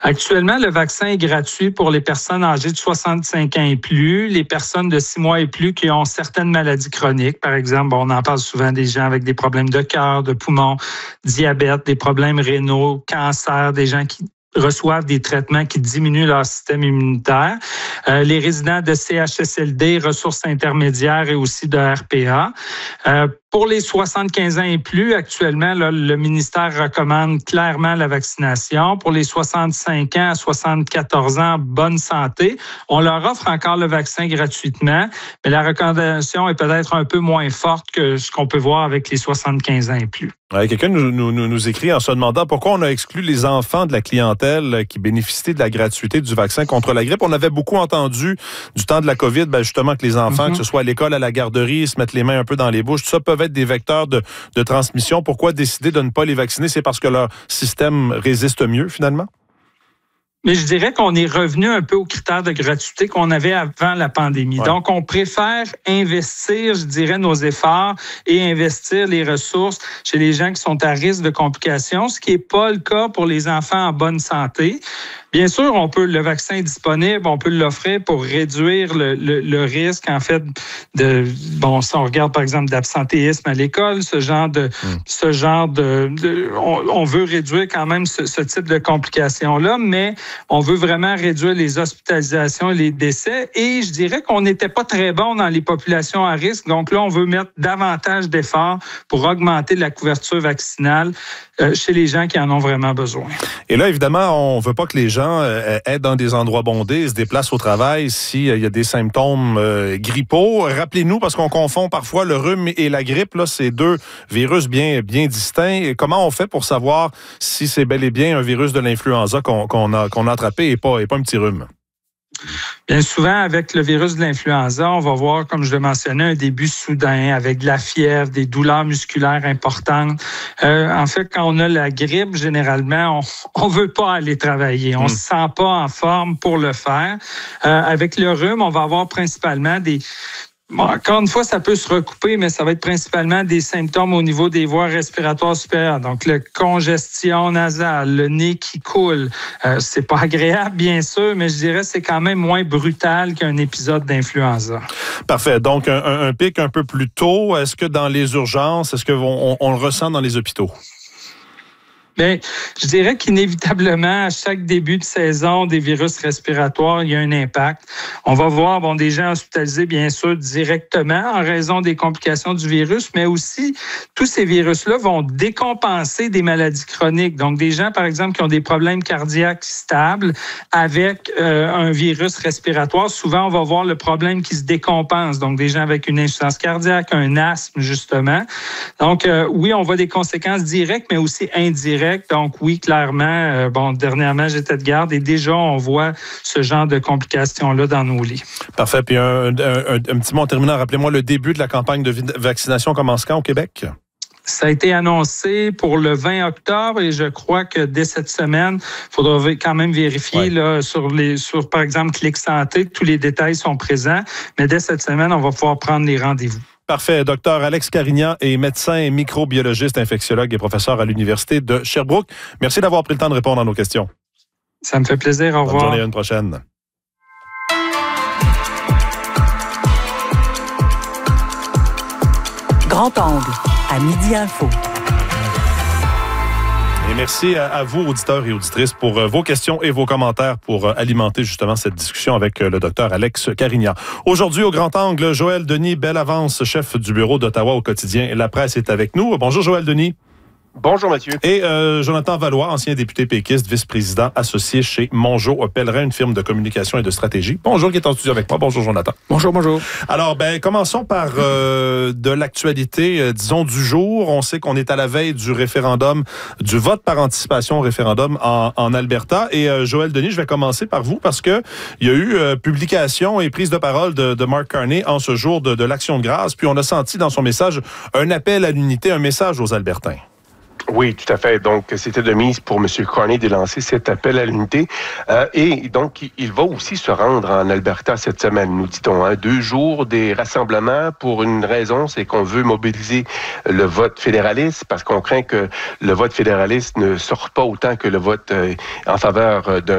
Actuellement, le vaccin est gratuit pour les personnes âgées de 65 ans et plus, les personnes de 6 mois et plus qui ont certaines maladies chroniques. Par exemple, on en parle souvent des gens avec des problèmes de cœur, de poumons, diabète, des problèmes rénaux, cancer, des gens qui reçoivent des traitements qui diminuent leur système immunitaire. Les résidents de CHSLD, ressources intermédiaires et aussi de RPA. Pour les 75 ans et plus, actuellement, là, le ministère recommande clairement la vaccination. Pour les 65 ans à 74 ans, bonne santé, on leur offre encore le vaccin gratuitement, mais la recommandation est peut-être un peu moins forte que ce qu'on peut voir avec les 75 ans et plus. Ouais, quelqu'un nous écrit en se demandant pourquoi on a exclu les enfants de la clientèle qui bénéficient de la gratuité du vaccin contre la grippe. On avait beaucoup entendu du temps de la COVID, justement, que les enfants, que ce soit à l'école, à la garderie, se mettent les mains un peu dans les bouches, tout ça peuvent être des vecteurs de transmission. Pourquoi décider de ne pas les vacciner? C'est parce que leur système résiste mieux, finalement? Mais je dirais qu'on est revenu un peu aux critères de gratuité qu'on avait avant la pandémie. Ouais. Donc, on préfère investir, je dirais, nos efforts et investir les ressources chez les gens qui sont à risque de complications, ce qui n'est pas le cas pour les enfants en bonne santé. Bien sûr, le vaccin est disponible, on peut l'offrir pour réduire le risque, en fait, si on regarde, par exemple, d'absentéisme à l'école, on veut réduire quand même ce type de complications-là, mais on veut vraiment réduire les hospitalisations et les décès. Et je dirais qu'on n'était pas très bon dans les populations à risque. Donc là, on veut mettre davantage d'efforts pour augmenter la couverture vaccinale chez les gens qui en ont vraiment besoin. Et là, évidemment, on ne veut pas que les gens aient dans des endroits bondés, se déplacent au travail s'il y a des symptômes grippaux. Rappelez-nous, parce qu'on confond parfois le rhume et la grippe, là, c'est deux virus bien distincts. Et comment on fait pour savoir si c'est bel et bien un virus de l'influenza qu'on a attrapé et pas un petit rhume? Bien souvent, avec le virus de l'influenza, on va voir, comme je le mentionnais, un début soudain avec de la fièvre, des douleurs musculaires importantes. En fait, quand on a la grippe, généralement, on veut pas aller travailler. On se sent pas en forme pour le faire. Avec le rhume, on va avoir principalement encore une fois, ça peut se recouper, mais ça va être principalement des symptômes au niveau des voies respiratoires supérieures. Donc, la congestion nasale, le nez qui coule. C'est pas agréable, bien sûr, mais je dirais que c'est quand même moins brutal qu'un épisode d'influenza. Parfait. Donc, un pic un peu plus tôt. Est-ce que dans les urgences, est-ce qu'on le ressent dans les hôpitaux? Bien, je dirais qu'inévitablement, à chaque début de saison des virus respiratoires, il y a un impact. On va voir des gens hospitalisés, bien sûr, directement en raison des complications du virus, mais aussi, tous ces virus-là vont décompenser des maladies chroniques. Donc, des gens, par exemple, qui ont des problèmes cardiaques stables avec un virus respiratoire, souvent, on va voir le problème qui se décompense. Donc, des gens avec une insuffisance cardiaque, un asthme, justement. Donc, oui, on voit des conséquences directes, mais aussi indirectes. Donc oui, clairement, dernièrement, j'étais de garde et déjà, on voit ce genre de complications-là dans nos lits. Parfait. Puis un petit mot en terminant. Rappelez-moi, le début de la campagne de vaccination commence quand au Québec? Ça a été annoncé pour le 20 octobre et je crois que dès cette semaine, il faudra quand même vérifier là, sur par exemple, Clic Santé, tous les détails sont présents. Mais dès cette semaine, on va pouvoir prendre les rendez-vous. Parfait. Docteur Alex Carignan est médecin et microbiologiste, infectiologue et professeur à l'Université de Sherbrooke. Merci d'avoir pris le temps de répondre à nos questions. Ça me fait plaisir. Au revoir. Bonne journée, à une prochaine. Grand Angle, à Midi Info. Et merci à vous, auditeurs et auditrices, pour vos questions et vos commentaires pour alimenter justement cette discussion avec le docteur Alex Carignan. Aujourd'hui, au Grand Angle, Joël Denis Bellavance, chef du bureau d'Ottawa au quotidien La Presse, est avec nous. Bonjour, Joël Denis. Bonjour, Mathieu. Et Jonathan Valois, ancien député péquiste, vice-président associé chez Mongeau Pellerin, une firme de communication et de stratégie. Bonjour, qui est en studio avec moi. Bonjour, Jonathan. Bonjour, bonjour. Alors, commençons par de l'actualité, disons, du jour. On sait qu'on est à la veille du référendum, du vote par anticipation au référendum en Alberta. Et Joël Denis, je vais commencer par vous parce que il y a eu publication et prise de parole de Mark Carney en ce jour de l'Action de grâce. Puis on a senti dans son message un appel à l'unité, un message aux Albertains. Oui, tout à fait. Donc, c'était de mise pour M. Carney de lancer cet appel à l'unité. Et donc, il va aussi se rendre en Alberta cette semaine, nous dit-on. 2 jours des rassemblements pour une raison, c'est qu'on veut mobiliser le vote fédéraliste parce qu'on craint que le vote fédéraliste ne sorte pas autant que le vote en faveur d'un